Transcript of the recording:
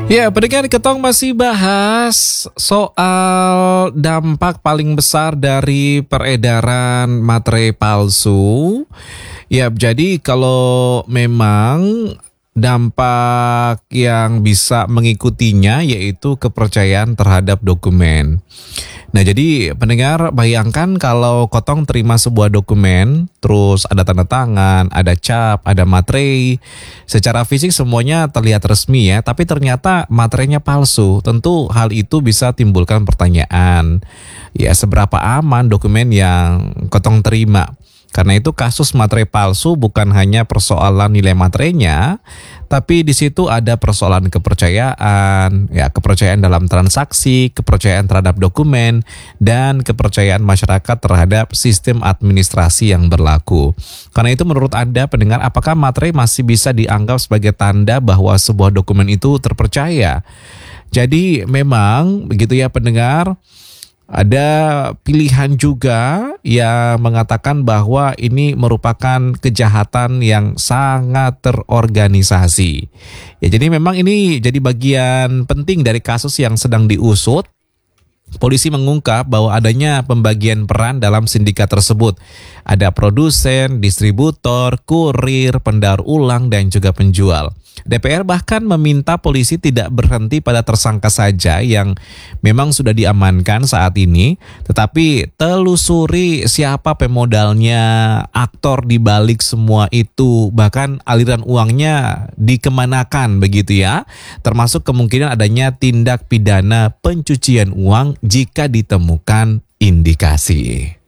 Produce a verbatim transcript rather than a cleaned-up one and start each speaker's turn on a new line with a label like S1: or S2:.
S1: Ya, pendengar Ketong masih bahas soal dampak paling besar dari peredaran materai palsu. Ya, jadi kalau memang dampak yang bisa mengikutinya yaitu kepercayaan terhadap dokumen. Nah, jadi pendengar bayangkan kalau Kotong terima sebuah dokumen, terus ada tanda tangan, ada cap, ada materai. Secara fisik semuanya terlihat resmi ya, tapi ternyata materainya palsu. Tentu hal itu bisa timbulkan pertanyaan. Ya, seberapa aman dokumen yang Kotong terima? Karena itu kasus materai palsu bukan hanya persoalan nilai materainya, tapi di situ ada persoalan kepercayaan, ya kepercayaan dalam transaksi, kepercayaan terhadap dokumen, dan kepercayaan masyarakat terhadap sistem administrasi yang berlaku. Karena itu menurut Anda pendengar, apakah materai masih bisa dianggap sebagai tanda bahwa sebuah dokumen itu terpercaya? Jadi memang begitu ya pendengar. Ada pilihan juga yang mengatakan bahwa ini merupakan kejahatan yang sangat terorganisasi. Ya, jadi memang ini jadi bagian penting dari kasus yang sedang diusut. Polisi mengungkap bahwa adanya pembagian peran dalam sindikat tersebut. Ada produsen, distributor, kurir, pendaur ulang, dan juga penjual. D P R bahkan meminta polisi tidak berhenti pada tersangka saja yang memang sudah diamankan saat ini, tetapi telusuri siapa pemodalnya, aktor di balik semua itu, bahkan aliran uangnya dikemanakan begitu ya, termasuk kemungkinan adanya tindak pidana pencucian uang jika ditemukan indikasi.